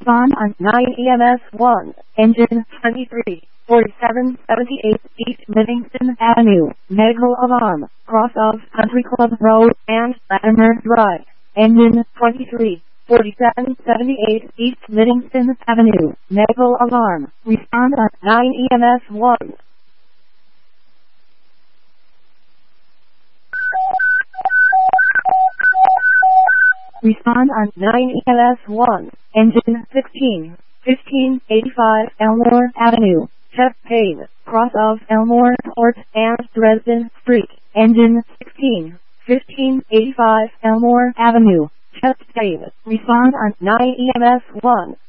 Respond on 9 EMS 1, engine 23, 4778 East Livingston Avenue, Medical Alarm, cross of Country Club Road and Latimer Drive, engine 23, 4778 East Livingston Avenue, Medical Alarm. Respond on 9 EMS 1. Respond on 9 EMS 1, engine 16, 1585 Elmore Avenue, chest pain, cross of Elmore Court and Dresden Street, engine 16, 1585 Elmore Avenue, chest pain. Respond on 9 EMS 1.